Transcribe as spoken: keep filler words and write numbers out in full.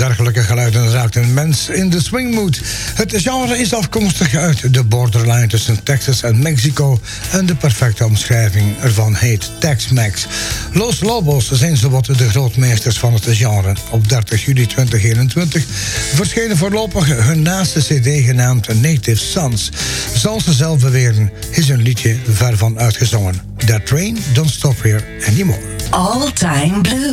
dergelijke geluiden raakt een mens in de swingmood. Het genre is afkomstig uit de borderline tussen Texas en Mexico en de perfecte omschrijving ervan heet Tex-Mex. Los Lobos zijn zowat de grootmeesters van het genre. Op dertig juli tweeduizend eenentwintig verschenen voorlopig hun naaste cd genaamd Native Sons. Zoals ze zelf beweren is hun liedje ver van uitgezongen. That Train Don't Stop Here Anymore. All Time Blue.